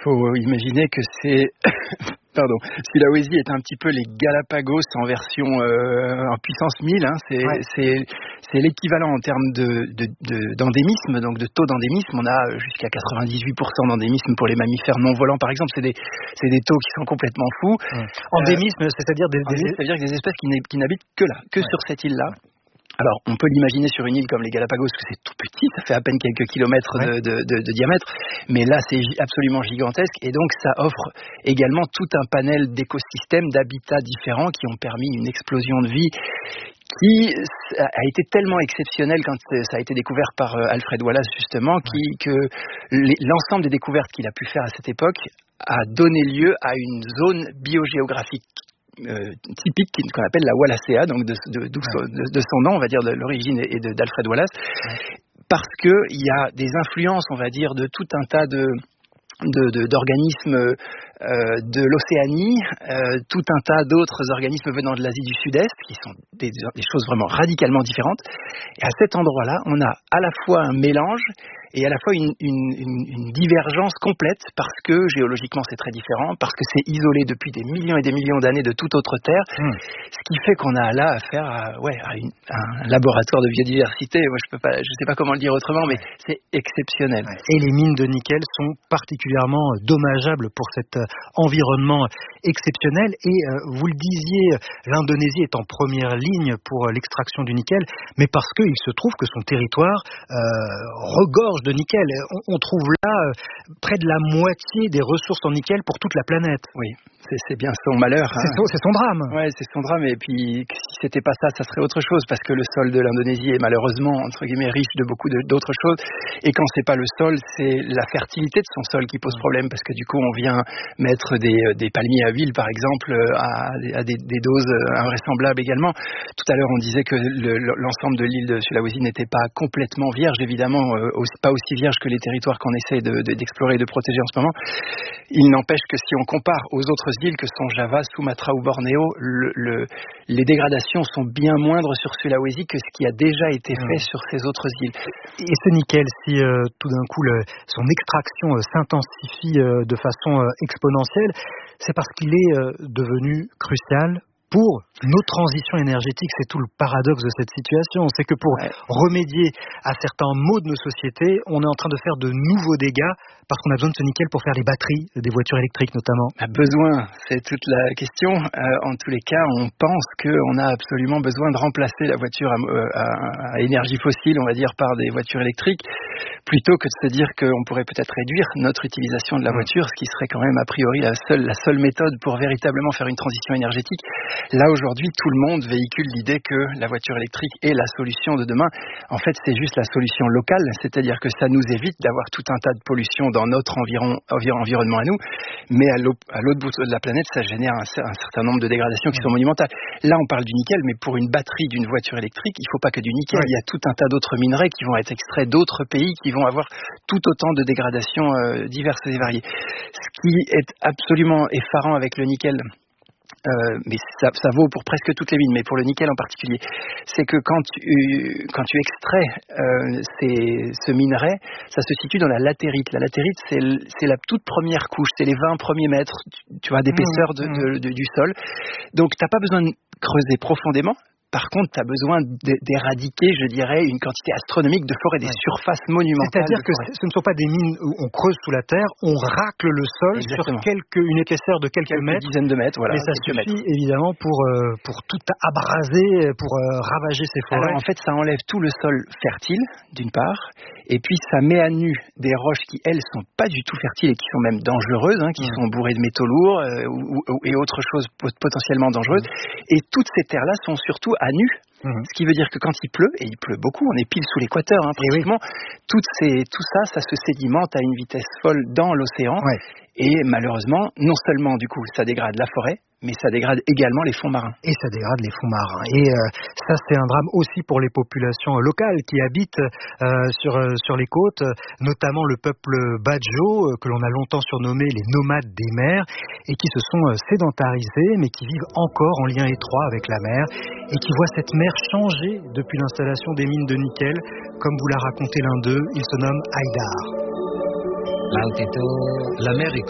faut imaginer que c'est... Pardon. Sulawesi est un petit peu les Galapagos en version en puissance 1000. Hein. C'est l'équivalent en termes d'endémisme, donc de taux d'endémisme. On a jusqu'à 98% d'endémisme pour les mammifères non volants, par exemple. C'est des taux qui sont complètement fous. Endémisme, c'est-à-dire c'est-à-dire des espèces qui n'habitent que là, que sur cette île-là. Alors, on peut l'imaginer sur une île comme les Galapagos, que c'est tout petit, ça fait à peine quelques kilomètres de diamètre, mais là, c'est absolument gigantesque, et donc ça offre également tout un panel d'écosystèmes, d'habitats différents qui ont permis une explosion de vie qui a été tellement exceptionnelle quand ça a été découvert par Alfred Wallace, justement, que l'ensemble des découvertes qu'il a pu faire à cette époque a donné lieu à une zone biogéographique typique qu'on appelle la Wallacea, donc de son nom, on va dire, de l'origine et d'Alfred Wallace, parce que il y a des influences, on va dire, de tout un tas d'organismes de l'Océanie, tout un tas d'autres organismes venant de l'Asie du Sud-Est, qui sont des choses vraiment radicalement différentes. Et à cet endroit-là, on a à la fois un mélange et à la fois une divergence complète, parce que géologiquement c'est très différent, parce que c'est isolé depuis des millions et des millions d'années de toute autre terre, ce qui fait qu'on a là affaire à un laboratoire de biodiversité. Moi je sais pas comment le dire autrement, mais c'est exceptionnel. Et les mines de nickel sont particulièrement dommageables pour cet environnement exceptionnel. Et vous le disiez, l'Indonésie est en première ligne pour l'extraction du nickel, mais parce qu'il se trouve que son territoire regorge de nickel. On trouve là près de la moitié des ressources en nickel pour toute la planète. Oui, c'est bien son malheur. C'est son drame. Ouais, c'est son drame. Et puis, si c'était pas ça, ça serait autre chose, parce que le sol de l'Indonésie est malheureusement, entre guillemets, riche de beaucoup d'autres choses. Et quand c'est pas le sol, c'est la fertilité de son sol qui pose problème, parce que du coup, on vient mettre des palmiers à huile, par exemple, à des doses invraisemblables également. Tout à l'heure, on disait que l'ensemble de l'île de Sulawesi n'était pas complètement vierge, évidemment, pas aussi vierge que les territoires qu'on essaie d'explorer et de protéger en ce moment. Il n'empêche que si on compare aux autres îles que sont Java, Sumatra ou Bornéo, les dégradations sont bien moindres sur Sulawesi que ce qui a déjà été fait sur ces autres îles. Et ce nickel, si tout d'un coup son extraction s'intensifie de façon exponentielle, c'est parce qu'il est devenu crucial pour nos transitions énergétiques. C'est tout le paradoxe de cette situation. C'est que pour remédier à certains maux de nos sociétés, on est en train de faire de nouveaux dégâts parce qu'on a besoin de ce nickel pour faire les batteries des voitures électriques notamment. Besoin, c'est toute la question. En tous les cas, on pense qu'on a absolument besoin de remplacer la voiture à énergie fossile, on va dire, par des voitures électriques, plutôt que de se dire qu'on pourrait peut-être réduire notre utilisation de la voiture, ce qui serait quand même a priori la seule méthode pour véritablement faire une transition énergétique. Là, aujourd'hui, tout le monde véhicule l'idée que la voiture électrique est la solution de demain. En fait, c'est juste la solution locale, c'est-à-dire que ça nous évite d'avoir tout un tas de pollution dans notre environnement à nous, mais à l'autre bout de la planète, ça génère un certain nombre de dégradations qui sont monumentales. Là, on parle du nickel, mais pour une batterie d'une voiture électrique, il ne faut pas que du nickel. Il y a tout un tas d'autres minerais qui vont être extraits d'autres pays, qui vont avoir tout autant de dégradations diverses et variées. Ce qui est absolument effarant avec le nickel, mais ça vaut pour presque toutes les mines, mais pour le nickel en particulier, c'est que quand tu extrais ce minerai, ça se situe dans la latérite. La latérite, c'est la toute première couche, c'est les 20 premiers mètres, tu vois, d'épaisseur du sol. Donc, t'as pas besoin de creuser profondément. Par contre, tu as besoin d'éradiquer, je dirais, une quantité astronomique de forêt, des surfaces monumentales. C'est-à-dire que ce ne sont pas des mines où on creuse sous la terre, on racle le sol sur une épaisseur de quelques mètres. Dizaines de mètres, voilà. Mais ça suffit évidemment pour tout abraser, pour ravager ces forêts. Alors en fait, ça enlève tout le sol fertile, d'une part, et puis ça met à nu des roches qui, elles, sont pas du tout fertiles et qui sont même dangereuses, qui sont bourrées de métaux lourds et autres choses potentiellement dangereuses. Et toutes ces terres-là sont surtout à nu. Ce qui veut dire que quand il pleut, et il pleut beaucoup, on est pile sous l'équateur, pratiquement, tout ça se sédimente à une vitesse folle dans l'océan. Et malheureusement, non seulement du coup ça dégrade la forêt, mais ça dégrade également les fonds marins. Et ça dégrade les fonds marins. Et ça, c'est un drame aussi pour les populations locales qui habitent sur les côtes, notamment le peuple Badjo, que l'on a longtemps surnommé les nomades des mers, et qui se sont sédentarisés, mais qui vivent encore en lien étroit avec la mer, et qui voient cette mer changer depuis l'installation des mines de nickel. Comme vous l'a raconté l'un d'eux, il se nomme Haïdar. L'altitude, la mer est